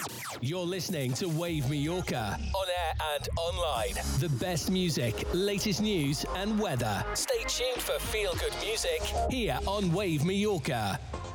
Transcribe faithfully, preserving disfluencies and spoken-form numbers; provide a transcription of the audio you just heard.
You're listening to Wave Mallorca, on air and online. The best music, latest news and weather. Stay tuned for feel-good music here on Wave Mallorca.